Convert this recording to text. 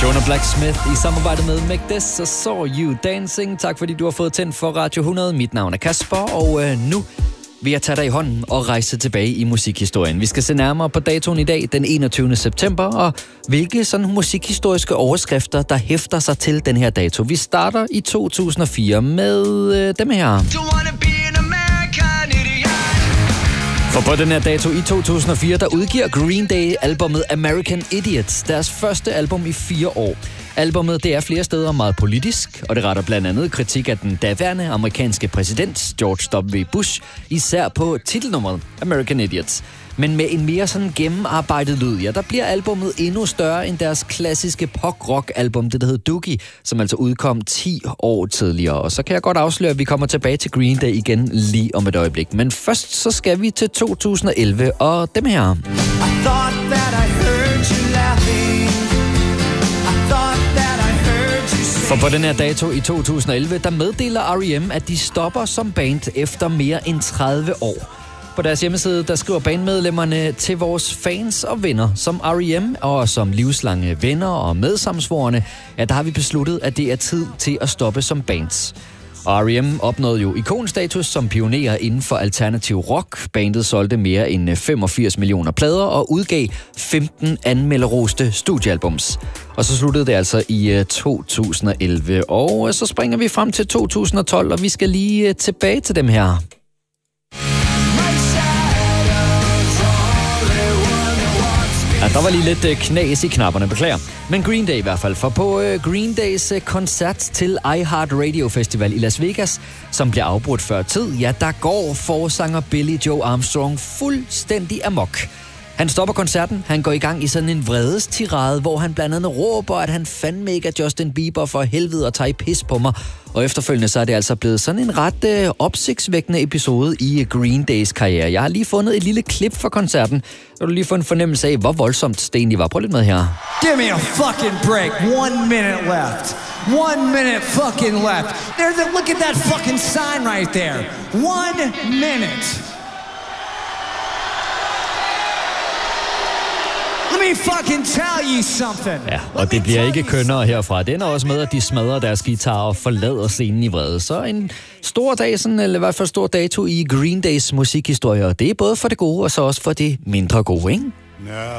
Jonah Blacksmith i samarbejde med Make This og Saw You Dancing. Tak fordi du har fået tændt for Radio 100. Mit navn er Kasper, og nu vil jeg tage dig i hånden og rejse tilbage i musikhistorien. Vi skal se nærmere på datoen i dag, den 21. september, og hvilke sådan musikhistoriske overskrifter, der hæfter sig til den her dato. Vi starter i 2004 med dem her. For på den her dato i 2004, der udgiver Green Day albumet American Idiots, deres første album i 4 år. Albummet det er flere steder meget politisk, og det retter blandt andet kritik af den daværende amerikanske præsident, George W. Bush, især på titelnummeret American Idiots. Men med en mere sådan gennemarbejdet lyd, ja, der bliver albummet endnu større end deres klassiske pop-rock-album, det der hed Doogie, som altså udkom 10 år tidligere. Og så kan jeg godt afsløre, at vi kommer tilbage til Green Day igen lige om et øjeblik. Men først så skal vi til 2011 og dem her. For på den her dato i 2011, der meddeler R.E.M., at de stopper som band efter mere end 30 år. På deres hjemmeside, der skriver bandmedlemmerne til vores fans og venner, som R.E.M. og som livslange venner og medsamsvorene, at der har vi besluttet, at det er tid til at stoppe som bands. Og R.E.M. opnåede jo ikonstatus som pionerer inden for alternativ rock. Bandet solgte mere end 85 millioner plader og udgav 15 anmelderoste studiealbums. Og så sluttede det altså i 2011. Og så springer vi frem til 2012, og vi skal lige tilbage til dem her. Ja, der var lige lidt knas i knapperne, beklager. Men Green Day i hvert fald, for på Green Days koncert til iHeartRadio Festival i Las Vegas, som bliver afbrudt før tid, ja, der går forsanger Billy Joe Armstrong fuldstændig amok. Han stopper koncerten, han går i gang i sådan en vredestirade, hvor han blandt andet råber, at han fandme ikke er Justin Bieber for helvede og tager i pis på mig. Og efterfølgende så er det altså blevet sådan en ret opsigtsvækkende episode i Green Days karriere. Jeg har lige fundet et lille klip fra koncerten, og du lige får en fornemmelse af, hvor voldsomt det egentlig var. Prøv lidt med her. Give me a fucking break. 1 minute left. 1 minute fucking left. Look at that fucking sign right there. 1 minute. Let me fucking tell you something. Ja, og det bliver ikke kønnere herfra. Den er også med, at de smadrer deres guitar og forlader scenen i vrede. Så en stor dag, sådan, eller i hvert fald stor dato i Green Days musikhistorie. Og det er både for det gode, og så også for det mindre gode, ikke?